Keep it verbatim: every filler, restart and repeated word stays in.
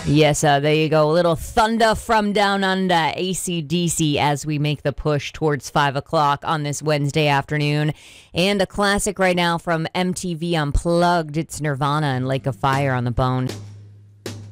Yes, uh, there you go. A little thunder from down under, A C D C, as we make the push towards five o'clock on this Wednesday afternoon. And a classic right now from M T V Unplugged. It's Nirvana and Lake of Fire on the Bone.